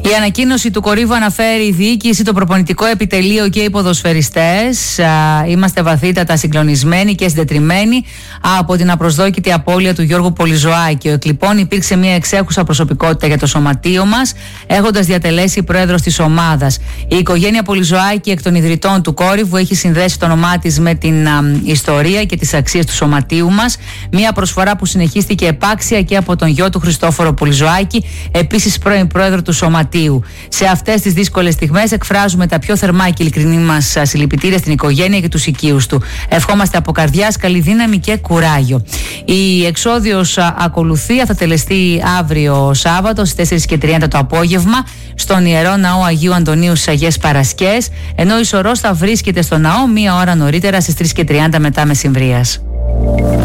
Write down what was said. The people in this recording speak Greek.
Η ανακοίνωση του κορύβου αναφέρει η διοίκηση, το προπονητικό επιτελείο και οι ποδοσφαιριστές. Είμαστε βαθύτατα συγκλονισμένοι και συντετριμμένοι από την απροσδόκητη απώλεια του Γιώργου Πολυζωάκη. Ο Εκλειπών υπήρξε μια εξέχουσα προσωπικότητα για το σωματείο μας, έχοντας διατελέσει πρόεδρος της ομάδας. Η οικογένεια Πολυζωάκη, εκ των ιδρυτών του κόρυβου, έχει συνδέσει το όνομά της με την ιστορία και τις αξίες του σωματείου μας. Μια προσφορά που συνεχίστηκε επάξια και από τον γιο του Χριστόφορο Πολυζωάκη, επίσης πρώην πρόεδρο του σωματείου. Σε αυτές τις δύσκολες στιγμές εκφράζουμε τα πιο θερμά και ειλικρινή μας συλληπιτήρια στην οικογένεια και τους οικείους του. Ευχόμαστε από καρδιάς καλή δύναμη και κουράγιο. Η εξόδιος ακολουθεί, θα τελεστεί αύριο Σάββατο στις 4:30 το απόγευμα στον Ιερό Ναό Αγίου Αντωνίου στις Αγίες Παρασκές, ενώ η σωρός θα βρίσκεται στο ναό μία ώρα νωρίτερα στις 3:30 μετά μεσημβρίας.